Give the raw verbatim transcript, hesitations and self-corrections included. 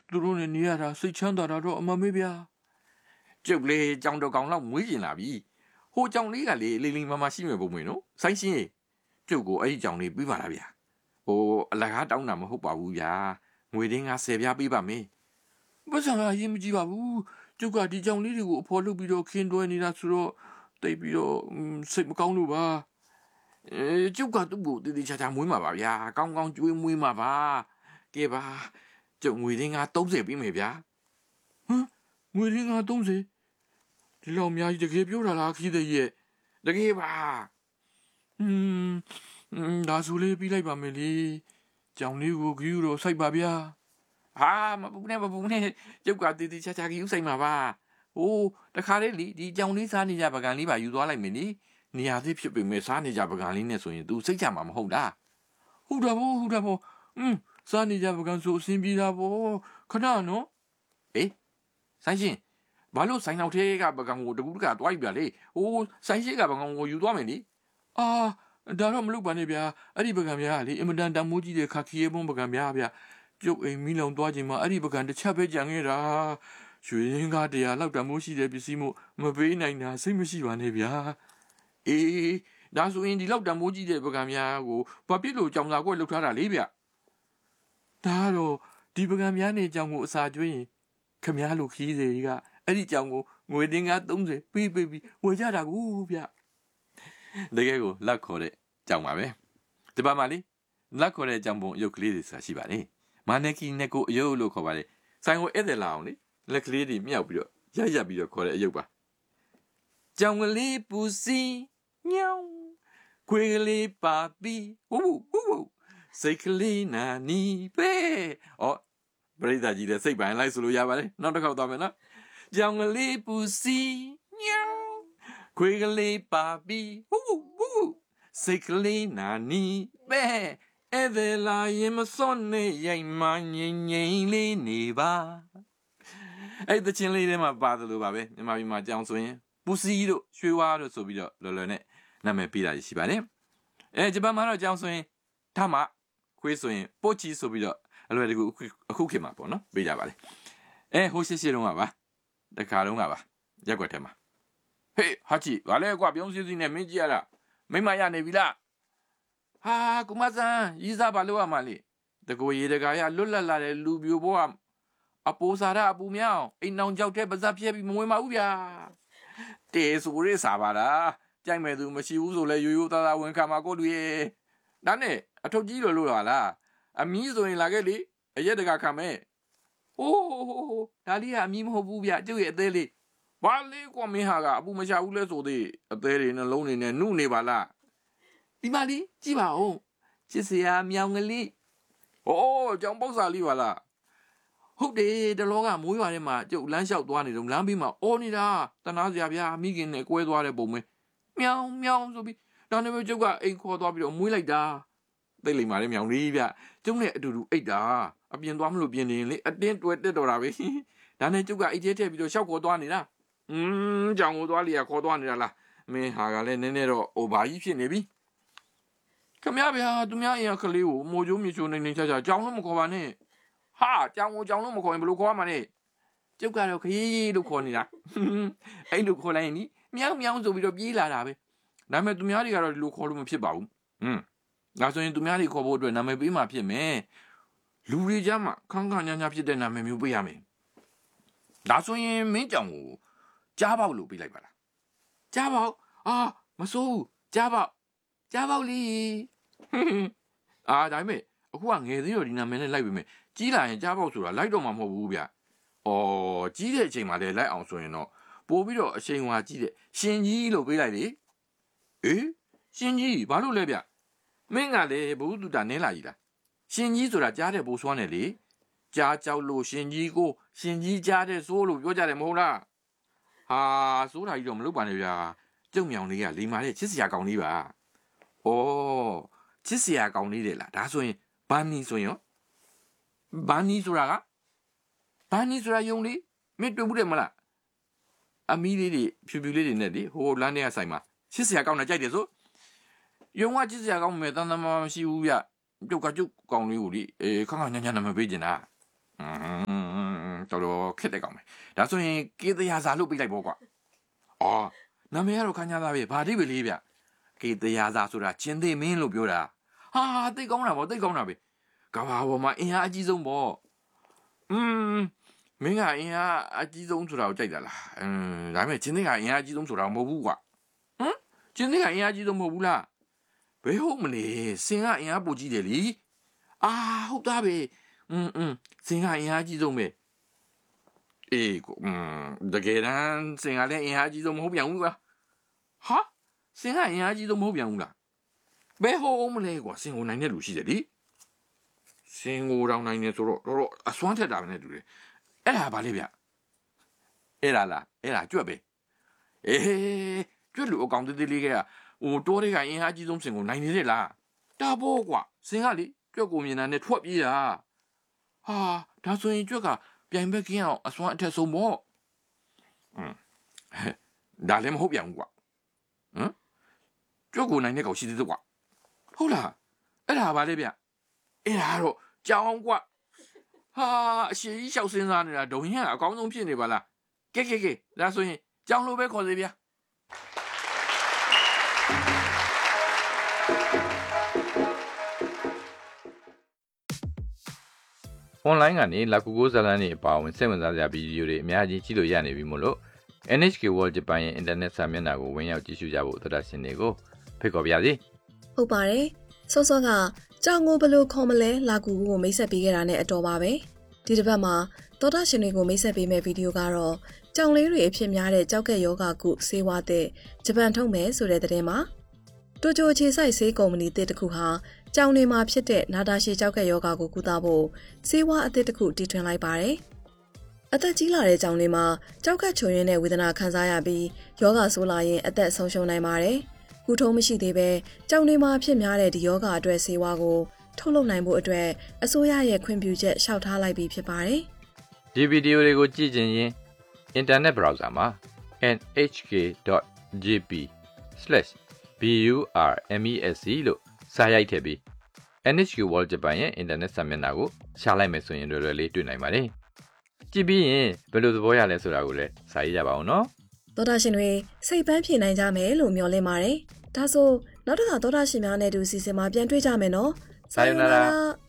သူတို့နဲ့နေရတာစိတ်ချမ်းသာတာတော့အမှန်ပဲဗျာကျုပ်လေကြောင်တော်ကောင်လောက်မွေးကျင်လာပြီဟိုကြောင်လေးကလေလိမ့်လိမ့်မမရှိမဲ့ပုံမင်းနော်ဆိုင်းရှင်းကျုပ်ကိုအဲ့ဒီကြောင်လေးပြီးပါလားဗျာဟိုအလကားတောင်းတာမဟုတ်ပါဘူးဗျာငွေတင်းကဆယ်ပြားပေးပါမယ်ဘာသာအရင်မကြည့်ပါဘူးကျုပ်ကဒီကြောင်လေးတွေကိုအဖော်လုပ်ပြီးတော့ခင်းတွဲနေတာဆိုတော့တိတ်ပြီးတော့စိတ်မကောင်းလို့ပါအဲကျုပ်ကသူ့ကိုတည်တည်ချာချာမွေးမှာပါဗျာကောင်းကောင်းကျွေးမွေးမှာပါကဲပါကျုပ်ငွေတင်းကသုံးဆယ်ပေးမယ်ဗျာဟမ်ငွေတင်းကသုံးဆယ်ဒီလောက်အများကြီးတကယ်ပြောတာလားခီးတဲ့ရဲ့တကယ်ပါဟွန်းဒါဆိုလေးပြီးလိုက်ပါမယ်လေကြောင်လေးကိုခီးတော့စိုက်ပါဗျာဟာမပူနဲ့မပူနဲ့ကျုပ်ကတည်တည်ချာချာခီးစိုက်မှာပါဟိုတခါလေးလေဒီကြောင်လေးစားနေကြပကံလေးပါယူသွားလိုက်မယ်နိနေရာသေးဖြစ်ပေမဲ့စားနေကြပကံလေးနဲ့ဆိုရင် तू စိတ်ချမှာမဟုတ်လားဟုတ်တယ်ဗောဟုတ်တယ်ဗောอืมစားနေကြပကံဆိုအဆင်ပြေတာဗောခဏနော်အေးဆိုင်ရှင်ဘာလို့ဆိုင်နောက်ထဲကပကံကိုတကူတကတွားယူပြလေဟိုဆိုင်ရှိကပကံကိုယူသွားမယ်နိအာဒါတော့မလုပ်ပါနဲ့ဗျာအဲ့ဒီပကံများလေအင်မတန်တမိုးကြီးတဲ့ခါခီရဲဘုံပကံများဗျာကျုပ်အိမ်မီးလောင်သွားချိန်မှာအဲ့ဒီပကံတစ်ချက်ပဲကြံခဲ့တာရွှေရင်းကားတရားလောက်တမိုးရှိတဲ့ပစ္စည်းမို့မပေးနိုင်တာစိတ်မရှိပါနဲ့ဗျာအေးဒါဆိုရင်ဒီလောက်တမိုးကြီးတဲ့ပကံများကိုဘာဖြစ်လို့ကြောင်စာကွက်လှုပ်ထားတာလေဗျဒါတော့ဒီပကံများနဲ့ကြောင်ကိုအစာကျွေးရင်ခမည်းလို့ခီးစေကအဲ့ဒီကြောင်ကိုငွေတင်းကားသုံးဆယ်ပေးပေးပြီးဝယ်ကြတာကူဗျတကယ်ကိုလက်ခေါ်တဲ့ကြောင်ပါပဲဒီပါမလေးလက်ခေါ်တဲ့ကြောင်ပုံအယုတ်ကလေးတွေဆိုတာရှိပါလေမာနကီနဲ့ကိုအယုတ်လို့ခေါ်ပါလေဆိုင်ကိုဧည့်သည်လာအောင်လေလက်ကလေးတွေမြောက်ပြီးတော့ရရပြီးတော့ခေါ်တဲ့အယုတ်ပါကြောင်ကလေးပူစီညောင်းခွေးကလေးပါပြီးဟူးဟူးစိတ်ကလေးနာနီပဲဩပရိသတ်ကြီးလည်းစိတ်ပိုင်လိုက်ဆိုလို့ရပါတယ်နောက်တစ်ခေါက်သွားမယ်နော်ကြောင်ကလေးပူစီညောင်းခွေးကလေးပါပြီးဟူးဟူးစိတ်ကလေးနာနီပဲအဲ့ဒါလာရင်မစွန့်နဲ့ရိုက်မှငိမ့်ငိမ့်လေးနေပါအဲ့တချင်းလေးထဲမှာပါတယ်လို့ပါပဲမြန်မာပြည်မှာကြောင်ဆိုရင်ပူစီတို့ရွှေဝါတို့ဆိုပြီးတော့လော်လော်နဲ့နာမည်ပေးတာရှိပါတယ်အဲဂျပန်မှာတော့ကြောင်ဆိုရင်ဓမ္မခွေးဆိုရင်ပို့ချီဆိုပြီးတော့အလွယ်တကူအခုခေတ်မှာပေါ့နော်ပေးကြပါလေအဲဟိုရှိရှိတုန်းကပါတခါတုန်းကပါရက်ွက်ထဲမှာဟေးဟာချီဘာလဲကွာပြုံးစီစီနဲ့မင်းကြည့်ရတာမိမရနေပြီလားဟာကုမဆန်ရီးစားဘာလို့ရမှာလဲတကူရေတကာရလွတ်လပ်လာတဲ့လူပြိုဘောကအပိုးစားရအပူမြောင်အိမ်နောင်ကြောက်တဲ့ပါဇက်ပြဲပြီးမဝင်ပါဘူးဗျာတေဆိုရဲစားပါလားကြိုက်မဲ့သူမရှိဘူးဆိုလဲရိုးရိုးသားသားဝင်ခံမှာကိုလူရဲ့ဒါနဲ့အထုပ်ကြီးလို့လို့ပါလားအမီးဆိုရင်လာခဲ့လေအရက်တကာခံမဲ့ဟိုးဒါလေးကအမီးမဟုတ်ဘူးဗျကျုပ်ရဲ့အသေးလေးဘာလေးကွာမင်းဟာကအပူမရှာဘူးလဲဆိုသေးအသေးတွေနှလုံးတွေနဲ့နှုတ်နေပါလားဒီမလေးကြည့်ပါဦးချစ်စရာမြောင်ကလေးဟိုးကြောင်ပေါက်စာလေးပါလားဟုတ်တယ်တလောကမိုးရွာထဲမှာကျုပ်လမ်းလျှောက်သွားနေတော့လမ်းဘေးမှာအော်နေတာတနာစရာဗျာမိခင်နဲ့ကွဲသွားတဲ့ပုံပဲမြောင်မြောင်ဆိုပြီးဒါနဲ့ပဲကျုပ်ကအိမ်ခေါ်သွားပြီးတော့မွေးလိုက်တာသိလိမ့်ပါလေမြောင်လေးဗျကျုပ်နဲ့အတူတူအိတ်တာအပြင်သွားမလို့ပြင်နေလေအတင်းတွဲတက်တော်တာပဲဒါနဲ့ကျုပ်ကအိတ်ထဲထည့်ပြီးတော့ရှောက်ခေါ်သွားနေတာอืมကြောင်ကိုသွားလျာခေါ်သွားနေတာလားမင်းဟာကလည်းနည်းနည်းတော့အိုဘာကြီးဖြစ်နေပြီခမရဗျာသူများအိမ်ကလေးကိုမိုးကျိုးမြေချိုးနေနေချာချာကြောင်လို့မခေါ်ပါနဲ့ဟာကြောင်ကိုကြောင်လို့မခေါ်ရင်ဘယ်လိုခေါ်ရမှာလဲကျုပ်ကတော့ခရီးလို့ခေါ်နေတာအဲ့လိုခေါ်လိုက်ရင်မြောင်မြောင်ဆိုပြီးတော့ပြေးလာတာပဲဒါပေမဲ့သူများတွေကတော့ဒီလိုခေါ်လို့မဖြစ်ပါဘူးอืมဒါဆိုရင်သူများတွေခေါ်ဖို့အတွက်နာမည်ပေးမှဖြစ်မယ်လူတွေကြားမှာခန်းခန်းညာညာဖြစ်တဲ့နာမည်မျိုးပေးရမယ်ဒါဆိုရင်မင်းကြောင်ကိုကြားပေါက်လို့ပေးလိုက်ပါလားကြားပေါက်အာမစိုးဘူးကြားပေါက်ကြားပေါက်လီအာဒါပေမဲ့အခုကငယ်သေးတော့ဒီနာမည်နဲ့လိုက်ပြီမယ်ကြီးလာရင်ကြားပေါက်ဆိုတာလိုက်တော့မှမဟုတ်ဘူးဗျအော်ကြီးတဲ့အချိန်မှာလည်းလိုက်အောင်ဆိုရင်တော့ပို့ပြီးတော့အချိန်ဝါကြီးတဲ့ရှင်ကြီးလို့ပေးလိုက်လေအေးရှင်ကြီးဘာလို့လဲဗျမင်းကလည်းဘုသူတာနဲလာကြီးလားရှင်ကြီးဆိုတာကြားတဲ့ဘိုးစွမ်းတယ်လေကြားကြောက်လို့ရှင်ကြီးကိုရှင်ကြီးကြားတဲ့စိုးလို့ပြောကြတယ်မဟုတ်လားဟာစိုးတာကြီးတော့မလုပ်ပါနဲ့ဗျာကျုံမြောင်လေးကလိမာတဲ့ချစ်စရာကောင်းလေးပါဩချစ်စရာကောင်းလေးတယ်လားဒါဆိုရင်ဘာနီဆိုရင်ဘာနီဆိုတာကဘာနီဆိုတာယုံလေးမင်းတွေ့ဘူးတယ်မလားအမီးလေးတွေဖြူဖြူလေးတွေနဲ့လေဟိုလမ်းထဲကဆိုင်မှာချစ်စရာကောင်းတာကြိုက်တယ်ဆိုယုံကချစ်စရာကောင်းမယ်တန်တမာမရှိဘူးဗျကျုပ်ကကျုပ်ကောင်းလေးကိုလေအေးခန့်ခန့်ညံ့ညံ့နာမပေးကျင်တာอืมတော်တော်ခက်တဲ့ကောင်ပဲဒါဆိုရင်ကေတရာစာလုပ်ပေးလိုက်ပေါ့ကွာအော်နာမည်ကတော့ခန်းညာသားပဲဘာတိပဲလေးဗျကေတရာစာဆိုတာချင်းသိမင်းလို့ပြောတာဟာသိကောင်းတာပေါ့သိကောင်းတာပဲကဘာပေါ်မှာအင်အားအကြီးဆုံးပေါ့อืมမင်းကအင်အားအကြီးဆုံးဆိုတာကိုကြိုက်တာလားอืมဒါပေမဲ့ချင်းသိကအင်အားအကြီးဆုံးဆိုတာမဟုတ်ဘူးကွာဟမ်ချင်းသိကအင်အားကြီးဆုံးမဟုတ်ဘူးလားဘယ်ဟုတ်မလဲစင်ကအင်အားပိုကြီးတယ်လीအာဟုတ်သားပဲอืมอืมစင်ကအင်အားကြီးဆုံးပဲအေးကိုอืมတကယ်တမ်းစင်ကလည်းအင်အားကြီးဆုံးမဟုတ်ပြန်ဘူးကွာဟာစင်ကအင်အားကြီးဆုံးမဟုတ်ပြန်ဘူးလားဘယ်ဟုတ်မလဲကွာစင်ကိုနိုင်တဲ့လူရှိတယ်လीစင်ကိုတောင်နိုင်နေဆိုတော့တော့အစွမ်းထက်တာပဲနဲ့တူတယ်အဲ့ဒါဘာလဲဗျအဲ့ဒါလားအဲ့ဒါကြွက်ပဲအေးကြွက်လူအကောင်သေးသေးလေးကဟိုတိုးတွေကအင်အားကြီးဆုံးစင်ကိုနိုင်နေတယ်လားတာပေါ့ကွာစင်ကလေကြွက်ကိုမြင်တာနဲ့ထွက်ပြေးတာဟာဒါဆိုရင်ကြွက်ကပြိုင်ဘက်ကင်းအောင်အစွမ်းအထက်ဆုံးပေါ့อืมဒါလည်းမဟုတ်ပြန်ဘူးကွာဟမ်ကြွက်ကိုနိုင်တဲ့ကောင်ရှိသေးတယ်ကွာဟုတ်လားအဲ့ဒါဘာလဲဗျအဲ့ဒါတော့ကြောင်ကွာဟာအရှိကြီးလျှောက်စင်းစားနေတာဒုံရင်ကအကောင်းဆုံးဖြစ်နေပါလားကဲကဲကဲဒါဆိုရင်ကြောင်လိုပဲခေါ်စေဗျာအွန်လိုင်းကနေလာကူကိုဇာလန်တွေအပါအဝင်စိတ်ဝင်စားစရာဗီဒီယိုတွေအများကြီးကြည့်လို့ရနေပြီမို့လို့ N H K World Japan ရဲ့ internet စာမျက်နှာကိုဝင်ရောက်ကြည့်ရှုကြဖို့သောတာရှင်တွေကိုဖိတ်ခေါ်ပါရစေဟုတ်ပါတယ်စောစောကကြောင်ကိုဘယ်လိုခေါ်မလဲလာကူကိုမိတ်ဆက်ပေးခဲ့တာနဲ့အတော်ပါပဲဒီတစ်ပတ်မှာသောတာရှင်တွေကိုမိတ်ဆက်ပေးမယ့်ဗီဒီယိုကတော့ကြောင်လေးတွေအဖြစ်များတဲ့ကြောက်ကက်ယောဂကုဆေးဝါးတဲ့ဂျပန်ထုတ်မယ်ဆိုတဲ့သတင်းမှာတိုကျိုခြေဆိုင်ဆေးကုမ္ပဏီတစ်ခုဟာကြောင်တွေမှာဖြစ်တဲ့နာတာရှည်ကြောက်ကက်ယောဂကိုကုသဖို့ဆေးဝါးအသစ်တစ်ခုတီထွင်လိုက်ပါတယ်အသက်ကြီးလာတဲ့ကြောင်တွေမှာကြောက်ကက်ချုံရင်းတဲ့ဝေဒနာခံစားရပြီးယောဂဆိုးလာရင်အသက်ဆုံးရှုံးနိုင်ပါတယ်ကုထုံးမရှိသေးပဲကြောင်တွေမှာဖြစ်များတဲ့ဒီယောဂအတွက်ဆေးဝါးကိုထုတ်လုပ်နိုင်ဖို့အတွက်အစိုးရရဲ့ခွင့်ပြုချက်လျှောက်ထားလိုက်ပြီးဖြစ်ပါတယ်ဒီဗီဒီယိုတွေကိုကြည့်ချင်ရင် internet browser မှာ n h k dot j p slash burmesc လို့စာရိုက်ထည့်ပြီး N H K World Japan ရဲ့ internet စာမျက်နှာကိုရှာလိုက်မယ်ဆိုရင်လွယ်လွယ်လေးတွေ့နိုင်ပါတယ်ကြည့်ပြီးရင်ဘယ်လိုသဘောရလဲဆိုတာကိုလည်းစာရေးကြပါအောင်နော်သောတာရှင်တွေစိတ်ပန်းဖြေနိုင်ကြမယ်လို့မျှော်လင့်ပါတယ်ဒါဆိုနောက်တစ်ခါသောတာရှင်များနဲ့တူစီစဉ်မှာပြန်တွေ့ကြမယ်နော်さよなら